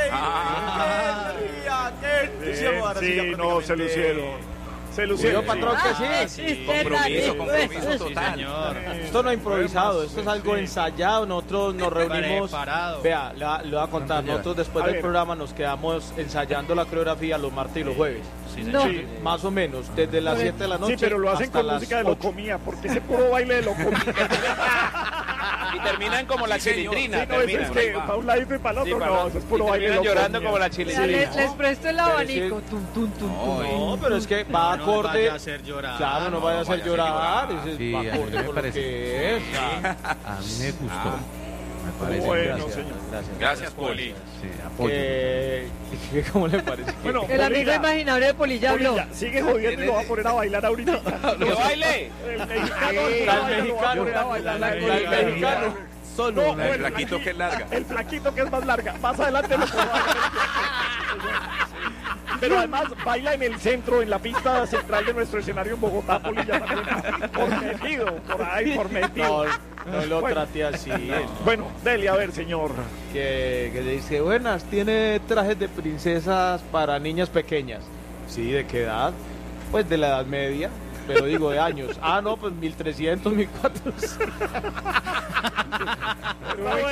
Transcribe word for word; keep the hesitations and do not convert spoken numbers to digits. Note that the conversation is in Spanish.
Ah. ¡Qué entusiasmo! Sí, no, se lucieron. Se lucieron, patrón, que sí. sí. Compromiso, compromiso Sí, total. señor. Esto no es improvisado, esto es algo Sí. ensayado. Nosotros nos reunimos. Preparado. Vea, le, va- le voy a contar. Nosotros después A del ver. programa nos quedamos ensayando la coreografía los martes y los jueves. Sí, No. señor. Sí. Más o menos, desde las siete de la noche. Sí, pero lo hacen hasta con las música de ocho. locomía, porque ese puro baile de locomía. Y terminan como la Sí, chilindrina. no, eso es terminan. que para un ladito y para el Sí, otro, para no, los- eso es puro y baile de terminan llorando locomía. como la Ya chilindrina. les, les presto el Pero abanico. Tum, tum, tum, tum. No, pero es que va No nos acorde. vaya a hacer llorar. Claro, no, vaya a hacer vaya a hacer llorar. llorar. ese Sí, va a mí acorde me con lo parece. que es. A mí me gustó. Me parece. Bueno, Gracias, señor. gracias. Gracias, Poli. Sí, apoyo. Que- que ¿Cómo le parece? Bueno, El amigo Polilla, imaginario de Poli ya habló. Polilla, sigue jodiendo y lo va a poner a bailar ahorita. ¡Que baile! El mexicano, Sí. el Tal baile lo va a mexicano, poner a bailar la tal coreografía. mexicano, solo. No, una- El el flaquito que es larga. El flaquito que es más larga. Más adelante lo puedo bailar. Pero además baila en el centro, en la pista central de nuestro escenario en Bogotá, Polilla también. Por metido, por ahí, por metido. No, no lo Bueno. trate así. Bueno, dele, a ver, señor. Que, que le dice, buenas, tiene trajes de princesas para niñas pequeñas. Sí, ¿de qué edad? Pues de la edad media, pero digo de años. Ah, no, pues mil trescientos, mil cuatrocientos.